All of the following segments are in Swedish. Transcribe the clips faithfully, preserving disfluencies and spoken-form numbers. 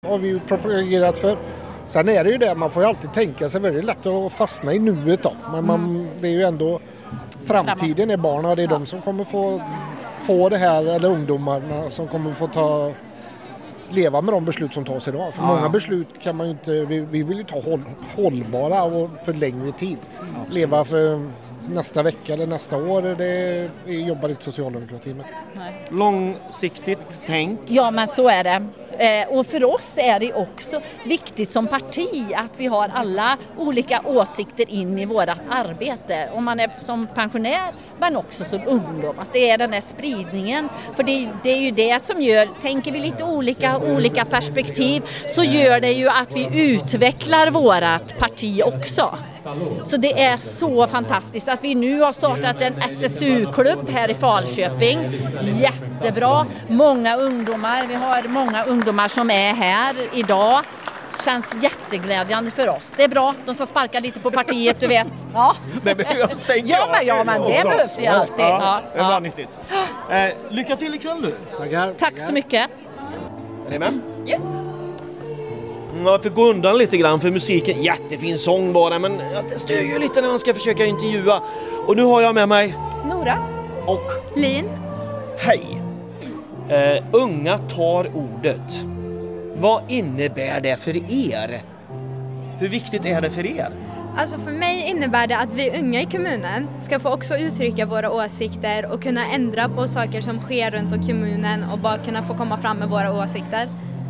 Har vi ju propagerat för. Sen är det ju det, man får ju alltid tänka sig väldigt lätt att fastna i nuet då. Men man, mm. det är ju ändå framtiden är barn och det är ja. de som kommer få, få det här, eller ungdomarna som kommer få ta leva med de beslut som tas idag. För ja. många beslut kan man ju inte, vi, vi vill ju ta håll, hållbara och för längre tid. Ja. Leva för nästa vecka eller nästa år, det jobbar inte socialdemokratin med. Nej. Långsiktigt tänk. Ja, men så är det. Eh, och för oss är det också viktigt som parti att vi har alla olika åsikter in i vårt arbete. Om man är som pensionär men också som ungdom. Att det är den här spridningen. För det, det är ju det som gör, tänker vi lite olika, olika perspektiv så gör det ju att vi utvecklar vårat parti också. Så det är så fantastiskt att vi nu har startat en S S U-klubb här i Falköping. Jättebra. Många ungdomar, vi har många ungdomar som är här idag. Känns jätteglädjande för oss. Det är bra, de ska sparka lite på partiet, du vet. Ja, det behövs, tänker jag. Ja, men, ja, men det behövs ju alltid. Ja, ja, det var nyttigt. Eh, lycka till ikväll nu. Tackar. Tack så mycket. Är ni med? Yes. Jag får gå undan lite grann för musiken. Jättefin sång bara, men det stör ju lite när man ska försöka intervjua. Och nu har jag med mig Nora och Lin. Hej. Uh, unga tar ordet. Vad innebär det för er? Hur viktigt är det för er? Alltså för mig innebär det att vi unga i kommunen ska få också uttrycka våra åsikter och kunna ändra på saker som sker runt om kommunen och bara kunna få komma fram med våra åsikter.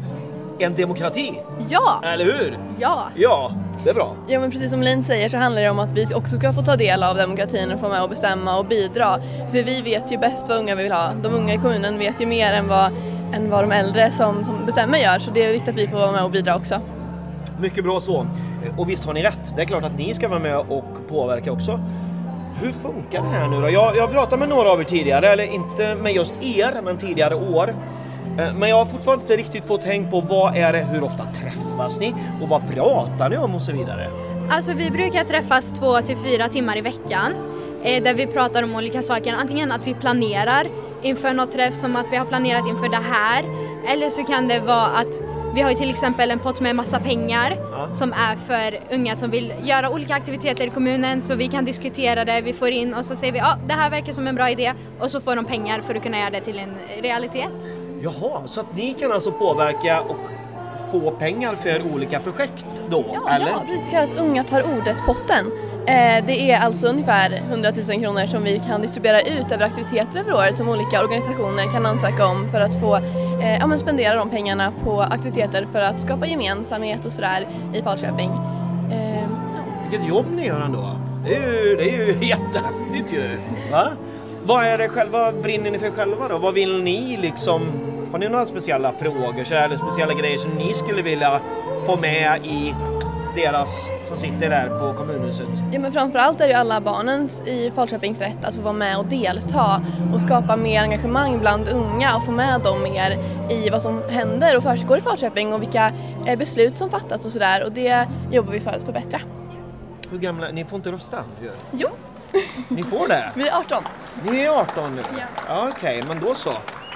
En demokrati? Ja! Eller hur? Ja! Ja, det är bra. Ja, men precis som Lin säger så handlar det om att vi också ska få ta del av demokratin och få med och bestämma och bidra. För vi vet ju bäst vad unga vill ha. De unga i kommunen vet ju mer än vad, än vad de äldre som, som bestämmer gör. Så det är viktigt att vi får vara med och bidra också. Mycket bra så. Och visst har ni rätt. Det är klart att ni ska vara med och påverka också. Hur funkar det här nu då? Jag, jag pratade med några av er tidigare, eller inte med just er, men tidigare år. Men jag har fortfarande inte riktigt fått tänk på vad är det, hur ofta träffas ni och vad pratar ni om och så vidare. Alltså vi brukar träffas två till fyra timmar i veckan eh, där vi pratar om olika saker. Antingen att vi planerar inför något träff som att vi har planerat inför det här. Eller så kan det vara att vi har ju till exempel en pott med massa pengar ja. som är för unga som vill göra olika aktiviteter i kommunen. Så vi kan diskutera det, vi får in och så säger vi ja, det här verkar som en bra idé. Och så får de pengar för att kunna göra det till en realitet. Jaha, så att ni kan alltså påverka och få pengar för olika projekt då, ja, eller? Ja, det kallas Unga tar ordet-potten. Eh, det är alltså ungefär hundratusen kronor som vi kan distribuera ut över aktiviteter över året som olika organisationer kan ansöka om för att få eh, ja, men spendera de pengarna på aktiviteter för att skapa gemensamhet och sådär i Falköping. Eh, ja. Vilket jobb ni gör ändå. Det är ju, det är ju jättehäftigt ju. Va? Vad är det själva, brinner ni för själva då? Vad vill ni liksom, har ni några speciella frågor så eller speciella grejer som ni skulle vilja få med i deras som sitter där på kommunhuset? Ja, men framförallt är det ju alla barnens i Falköpings rätt att få vara med och delta och skapa mer engagemang bland unga och få med dem mer i vad som händer och försiggår i Falköping och vilka beslut som fattats och sådär, och det jobbar vi för att förbättra. Hur gamla, ni får inte rösta? Jo. Ni får det? Vi är arton. Ni är arton nu? Ja. Ja, okej, okay, men då så. Uh,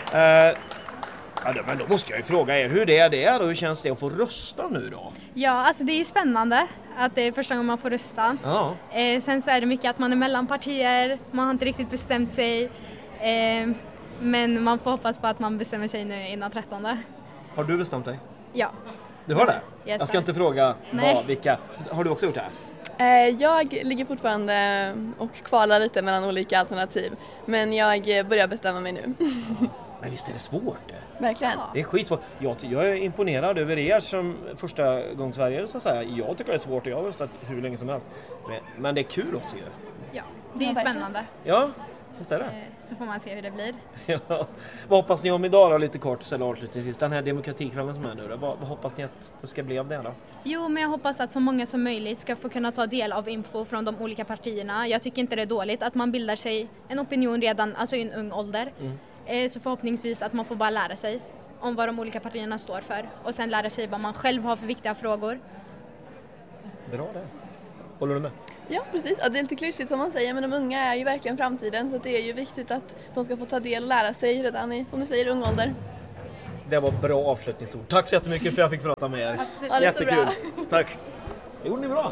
ja, men då måste jag ju fråga er, hur det är det och hur känns det att få rösta nu då? Ja, alltså det är ju spännande att det är första gången man får rösta. Ja. Eh, sen så är det mycket att man är mellan partier, man har inte riktigt bestämt sig. Eh, men man får hoppas på att man bestämmer sig nu innan trettonde. Har du bestämt dig? Ja. Du har det? Yes, jag ska inte fråga vad, vilka. Har du också gjort det? Jag ligger fortfarande och kvalar lite mellan olika alternativ. Men jag börjar bestämma mig nu. Men visst är det svårt det? Verkligen. Det är skitsvårt. Jag, jag är imponerad över er som första gång Sverige så att säga. Jag tycker det är svårt och jag har röstat hur länge som helst. Men, men det är kul också ju. Ja, det är ju spännande. Ja, visst är det. Så får man se hur det blir. Ja. Vad hoppas ni om idag då, lite kort så låter till sist. Den här demokratikvällen som är nu då. Vad, vad hoppas ni att det ska bli av det då? Jo, men jag hoppas att så många som möjligt ska få kunna ta del av info från de olika partierna. Jag tycker inte det är dåligt att man bildar sig en opinion redan, alltså i en ung ålder. Mm. Så förhoppningsvis att man får bara lära sig om vad de olika partierna står för. Och sen lära sig vad man själv har för viktiga frågor. Bra det. Håller du med? Ja, precis. Ja, det är lite klyschigt som man säger, men de unga är ju verkligen framtiden. Så det är ju viktigt att de ska få ta del och lära sig redan i, som du säger, ung ålder. Det var bra avslutningsord. Tack så jättemycket för att jag fick prata med er. Absolut. Jättekul. Tack. Det gjorde ni bra.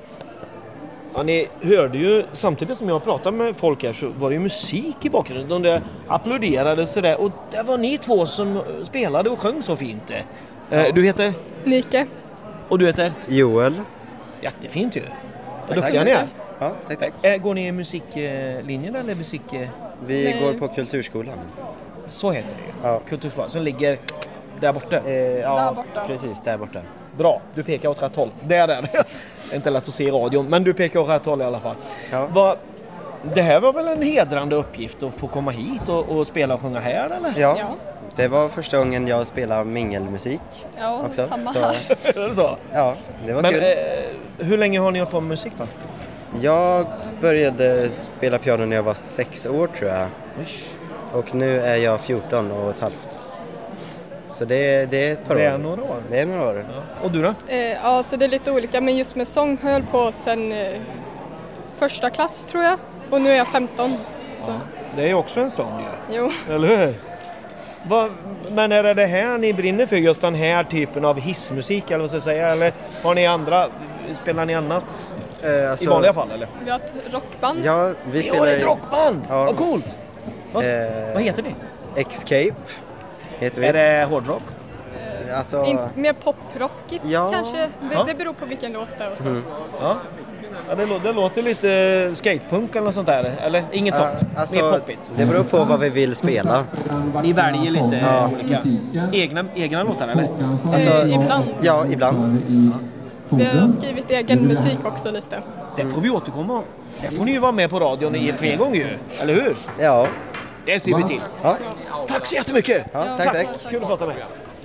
Ja, ni hörde ju, samtidigt som jag pratade med folk här så var det ju musik i bakgrunden. De applåderade sådär. Och det var ni två som spelade och sjöng så fint. Eh, du heter? Nike. Och du heter? Joel. Jättefint ju. Vad duktiga ni är. Ja, tack, tack. Eh, går ni i musiklinjen eller musik... Vi Nej. går på Kulturskolan. Så heter det ju. Ja. Kulturskolan som ligger där borta. Eh, ja, Där borta. precis, där borta. Bra, du pekar åt rätt håll. Där är det. Det är inte lätt att se i radion, men du pekar åt rätt håll i alla fall. Ja. Vad, det här var väl en hedrande uppgift att få komma hit och, och spela och sjunga här, eller? Ja, Ja. det var första gången jag spelade mingelmusik Ja, också. samma Så, här. Är det så? ja, det var Men kul. eh, hur länge har ni hållit på med musik då? Jag började spela piano när jag var sex år tror jag. Och nu är jag fjorton och ett halvt. Så det, det är ett par Det är år. några år. Det är några år. Ja. Och du då? Eh, ja, så det är lite olika, men just med sång höll på sen eh, första klass tror jag. Och nu är jag femton. Så. Det är också en stånd ju. Jo. Eller hur? Vad, men är det det här ni brinner för? Just den här typen av hissmusik eller vad ska jag säga? Eller har ni andra, spelar ni annat Eh, alltså, i vanliga fall eller? Vi har ett rockband. Ja, vi Vi har spelar ett rockband! Ja. Vad coolt! Vad, Eh, vad heter ni? Escape heter vi. Är det hårdrock? Alltså, In, mer poprockigt Ja. kanske. Det, Ja. det beror på vilken låt det är och så. Mm. Ja. Ja, det, lå- det låter lite skatepunk eller något sånt där. Eller inget ja, sånt. alltså, Mer poppigt. det beror på vad vi vill spela. Ni väljer lite Ja. olika egna, egna låtar eller? Alltså, Eh, ibland. Ja, ibland. Vi har skrivit egen musik också lite. Det får vi återkomma om. Det får ni ju vara med på radion i fler gånger ju. Eller hur? Ja, Det ser vi till. ja. Tack så jättemycket! ja tack, tack. Kul att prata med er.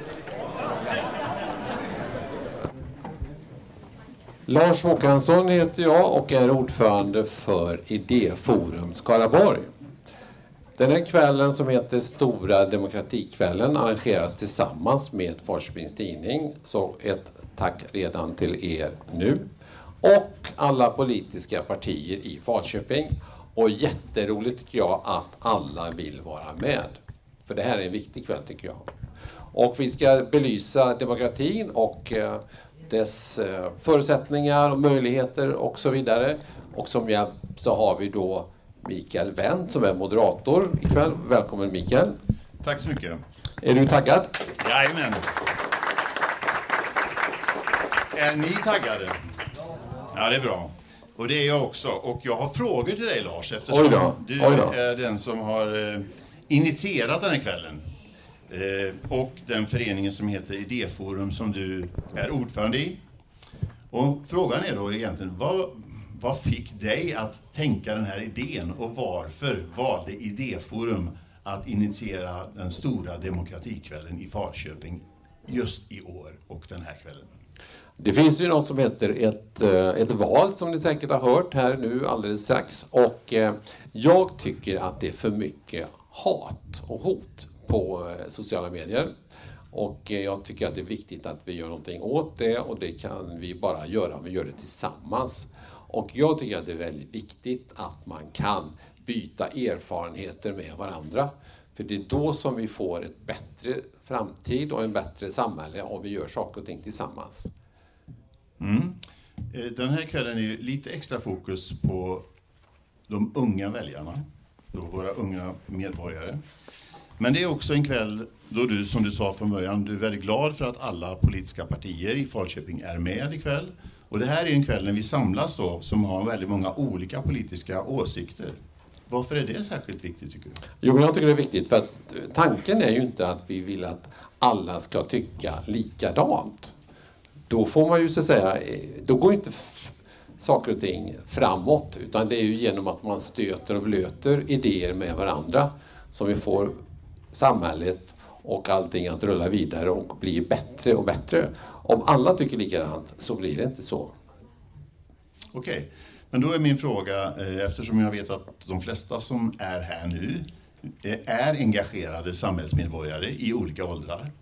Lars Håkansson heter jag och är ordförande för Idéforum Skaraborg. Den här kvällen som heter Stora demokratikvällen arrangeras tillsammans med Falköpings Tidning. Så ett tack redan till er nu. Och alla politiska partier i Falköping. Och jätteroligt tycker jag att alla vill vara med. För det här är en viktig kväll tycker jag. Och vi ska belysa demokratin och eh, dess eh, förutsättningar och möjligheter och så vidare. Och som jag så har vi då Mikael Wendt som är moderator ikväll. Välkommen Mikael. Tack så mycket. Är du taggad? Jajamän. Är ni taggade? Ja, det är bra. Och det är jag också. Och jag har frågor till dig Lars eftersom Oj då. du Oj då. är den som har eh, initierat den här kvällen. Eh, och den föreningen som heter Idéforum som du är ordförande i. Och frågan är då egentligen, vad, vad fick dig att tänka den här idén och varför valde Idéforum att initiera den stora demokratikvällen i Falköping just i år och den här kvällen? Det finns ju något som heter ett, eh, ett val som ni säkert har hört här nu alldeles strax. Och eh, jag tycker att det är för mycket hat och hot på eh, sociala medier. Och eh, jag tycker att det är viktigt att vi gör någonting åt det och det kan vi bara göra om vi gör det tillsammans. Och jag tycker att det är väldigt viktigt att man kan byta erfarenheter med varandra. För det är då som vi får ett bättre framtid och en bättre samhälle om vi gör saker och ting tillsammans. Mm. Den här kvällen är lite extra fokus på de unga väljarna, då våra unga medborgare. Men det är också en kväll då du, som du sa från början, du är väldigt glad för att alla politiska partier i Falköping är med ikväll. Och det här är en kväll när vi samlas då, som har väldigt många olika politiska åsikter. Varför är det särskilt viktigt tycker du? Jo, men jag tycker det är viktigt för att tanken är ju inte att vi vill att alla ska tycka likadant. Då får man ju så att säga, då går inte f- saker och ting framåt utan det är ju genom att man stöter och blöter idéer med varandra som vi får samhället och allting att rulla vidare och bli bättre och bättre. Om alla tycker likadant så blir det inte så. Okej, okay. Men då är min fråga, eftersom jag vet att de flesta som är här nu är engagerade samhällsmedborgare i olika åldrar.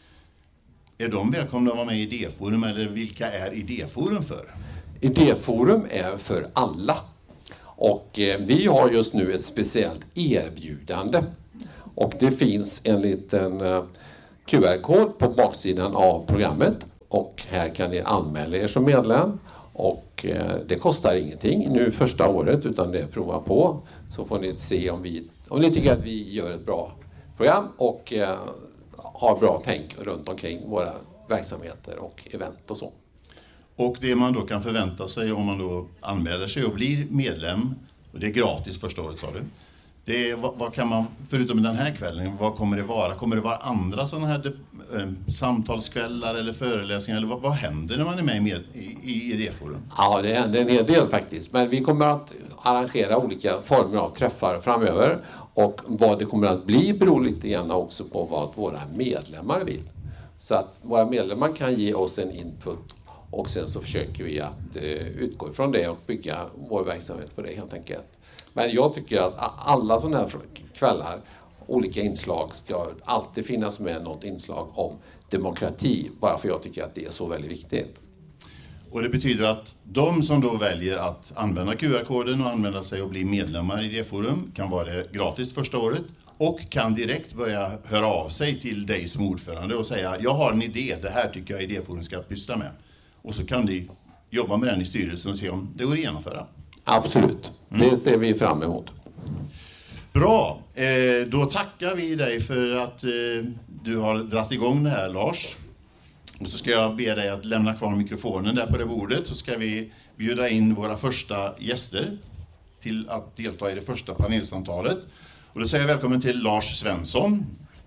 Är de välkomna att vara med i Idéforum eller vilka är Idéforum för? Idéforum är för alla. Och eh, vi har just nu ett speciellt erbjudande. Och det finns en liten eh, Q R-kod på baksidan av programmet och här kan ni anmäla er som medlem och eh, det kostar ingenting nu första året utan det är prova på, så får ni se om, vi, om ni tycker att vi gör ett bra program och eh, har bra tänk runt omkring våra verksamheter och event och så. Och det man då kan förvänta sig om man då anmäler sig och blir medlem, och det är gratis första året sa du. Det är, vad, vad kan man, förutom den här kvällen, vad kommer det vara? Kommer det vara andra sådana här eh, samtalskvällar eller föreläsningar? Eller vad, vad händer när man är med, med i, i Idéforum? Ja, det händer en hel del faktiskt. Men vi kommer att arrangera olika former av träffar framöver. Och vad det kommer att bli beror lite grann också på vad våra medlemmar vill. Så att våra medlemmar kan ge oss en input. Och sen så försöker vi att eh, utgå ifrån det och bygga vår verksamhet på det helt enkelt. Men jag tycker att alla sådana här kvällar, olika inslag, ska alltid finnas med något inslag om demokrati. Bara för jag tycker att det är så väldigt viktigt. Och det betyder att de som då väljer att använda Q R-koden och använda sig och bli medlemmar i Idéforum kan vara det gratis första året. Och kan direkt börja höra av sig till dig som ordförande och säga jag har en idé, det här tycker jag Idéforum ska pyssla med. Och så kan de jobba med den i styrelsen och se om det går att genomföra. Absolut, Mm. det ser vi fram emot. Bra, eh, då tackar vi dig för att eh, du har dratt igång det här, Lars. Och så ska jag be dig att lämna kvar mikrofonen där på det bordet, så ska vi bjuda in våra första gäster till att delta i det första panelsamtalet. Och då säger jag välkommen till Lars Svensson.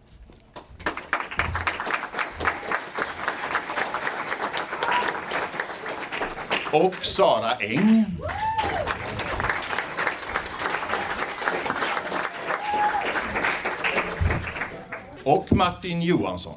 Och Sara Eng. Och Martin Johansson.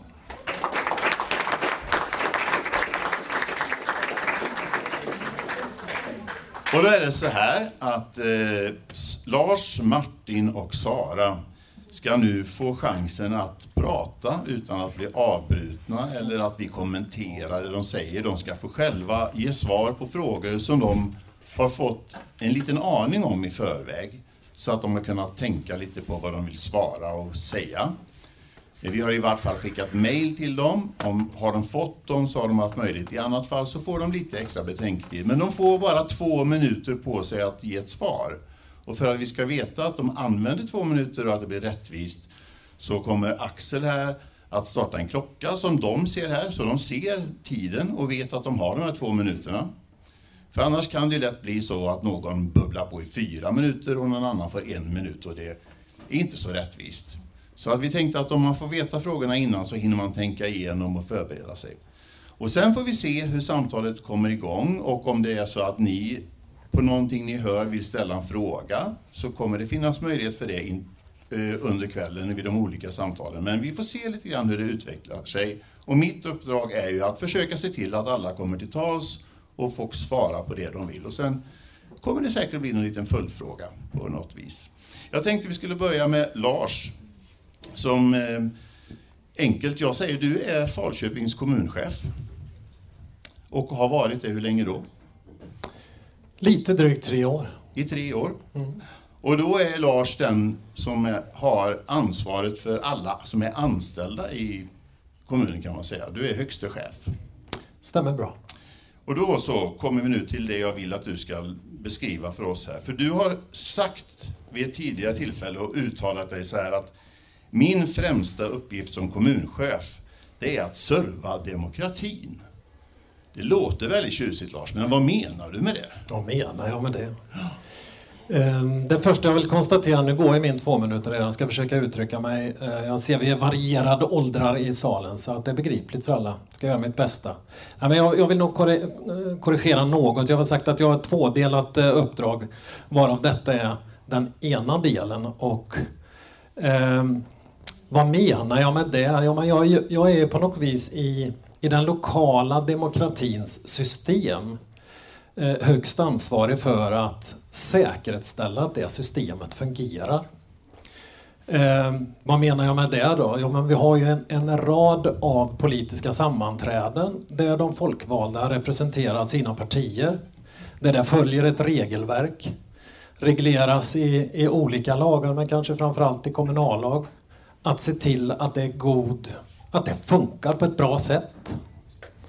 Och då är det så här att eh, Lars, Martin och Sara ska nu få chansen att prata utan att bli avbrutna eller att vi kommenterar det de säger. De ska få själva ge svar på frågor som de har fått en liten aning om i förväg, så att de har kunnat tänka lite på vad de vill svara och säga. Vi har i vart fall skickat mejl till dem. Om har de fått dem så har de haft möjlighet. I annat fall så får de lite extra betänketid. Men de får bara två minuter på sig att ge ett svar. Och för att vi ska veta att de använder två minuter och att det blir rättvist, så kommer Axel här att starta en klocka som de ser här. Så de ser tiden och vet att de har de här två minuterna. För annars kan det lätt bli så att någon bubblar på i fyra minuter och någon annan får en minut. Och det är inte så rättvist. Så att vi tänkte att om man får veta frågorna innan så hinner man tänka igenom och förbereda sig. Och sen får vi se hur samtalet kommer igång, och om det är så att ni på någonting ni hör vill ställa en fråga, så kommer det finnas möjlighet för det in, eh, under kvällen vid de olika samtalen. Men vi får se lite grann hur det utvecklar sig. Och mitt uppdrag är ju att försöka se till att alla kommer till tals och får svara på det de vill. Och sen kommer det säkert bli en liten följdfråga på något vis. Jag tänkte vi skulle börja med Lars. Som eh, enkelt jag säger, du är Falköpings kommunchef och har varit det hur länge då? Lite drygt tre år. I tre år. Mm. Och då är Lars den som är, har ansvaret för alla som är anställda i kommunen, kan man säga. Du är högste chef. Stämmer bra. Och då så kommer vi nu till det jag vill att du ska beskriva för oss här. För du har sagt vid ett tidigare tillfälle och uttalat dig så här att min främsta uppgift som kommunchef, det är att serva demokratin. Det låter väldigt tjusigt, Lars, men vad menar du med det? Vad menar jag med det? Det första jag vill konstatera, nu går i min två minuter redan, ska försöka uttrycka mig. Jag ser vi är varierade åldrar i salen, så att det är begripligt för alla. Ska göra mitt bästa. Jag vill nog korrigera något. Jag har sagt att jag har ett tvådelat uppdrag, varav detta är den ena delen. Och eh, vad menar jag med det? Ja, men jag, jag är på något vis i, i den lokala demokratins system högst ansvarig för att säkerställa att det systemet fungerar. Eh, vad menar jag med det då? Jo, men vi har ju en, en rad av politiska sammanträden där de folkvalda representerar sina partier. Där det följer ett regelverk. Regleras i, i olika lagar, men kanske framförallt i kommunallag. Att se till att det är god att det funkar på ett bra sätt.